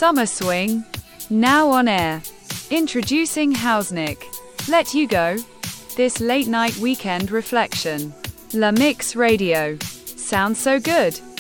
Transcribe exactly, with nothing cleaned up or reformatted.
Summer Swing, now on air. Introducing Hausnick. Let You Go. This late night weekend reflection. La Mix Radio. Sounds so good.